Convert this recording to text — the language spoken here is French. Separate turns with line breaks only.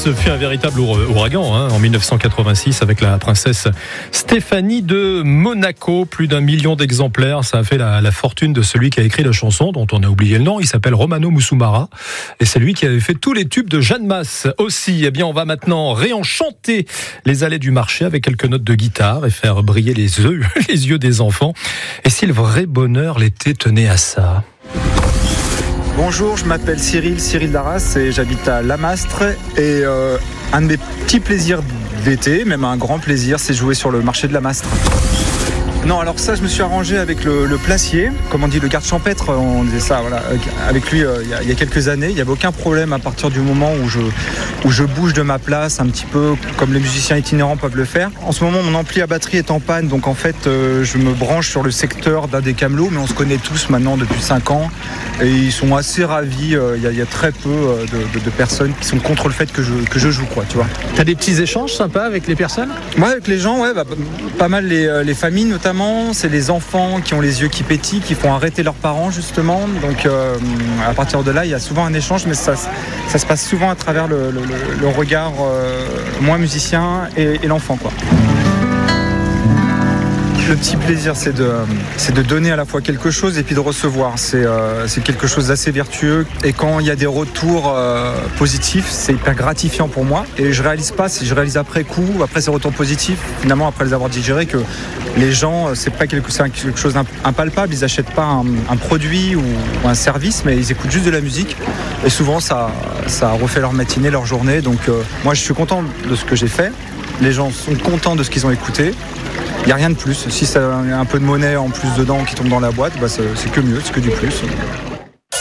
ce fut un véritable ouragan en 1986 avec la princesse Stéphanie de Monaco. Plus d'1 million d'exemplaires. Ça a fait la fortune de celui qui a écrit la chanson, dont on a oublié le nom. Il s'appelle Romano Musumara. Et c'est lui qui avait fait tous les tubes de Jeanne Masse aussi. Eh bien, on va maintenant réenchanter les allées du marché avec quelques notes de guitare et faire briller les yeux des enfants. Et si le vrai bonheur l'été tenait à ça?
Bonjour, je m'appelle Cyril Darras et j'habite à Lamastre. Et un de mes petits plaisirs d'été, même un grand plaisir, c'est jouer sur le marché de Lamastre. Non, alors ça, je me suis arrangé avec le placier, comme on dit, le garde champêtre, on disait ça, voilà. Avec lui, il y a quelques années, il n'y avait aucun problème à partir du moment où je bouge de ma place, un petit peu comme les musiciens itinérants peuvent le faire. En ce moment, mon ampli à batterie est en panne, donc en fait, je me branche sur le secteur d'un des camelots, mais on se connaît tous maintenant depuis 5 ans, et ils sont assez ravis. Il y a très peu de personnes qui sont contre le fait que je joue, quoi, tu vois.
T'as des petits échanges sympas avec les personnes?
Ouais, avec les gens, ouais, pas mal les familles notamment. C'est les enfants qui ont les yeux qui pétillent, qui font arrêter leurs parents justement. Donc à partir de là, il y a souvent un échange, mais ça se passe souvent à travers le regard moi musicien et l'enfant, quoi. Le petit plaisir, c'est de donner à la fois quelque chose et puis de recevoir. C'est quelque chose d'assez vertueux. Et quand il y a des retours positifs, c'est hyper gratifiant pour moi. Et je réalise pas, si je réalise après coup, après ces retours positifs, finalement après les avoir digérés, que les gens, c'est quelque chose d'impalpable. Ils n'achètent pas un produit ou un service, mais ils écoutent juste de la musique. Et souvent, ça refait leur matinée, leur journée. Donc moi, je suis content de ce que j'ai fait. Les gens sont contents de ce qu'ils ont écouté. Il n'y a rien de plus. Si ça a un peu de monnaie en plus dedans qui tombe dans la boîte, c'est que mieux, c'est que du plus.